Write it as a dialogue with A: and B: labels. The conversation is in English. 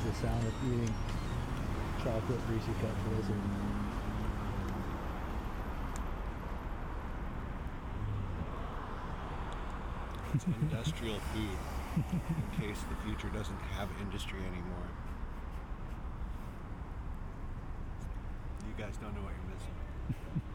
A: is the sound of eating chocolate Reese's Cup Blizzard.
B: It's industrial food, in case the future doesn't have industry anymore. You guys don't know what you're missing.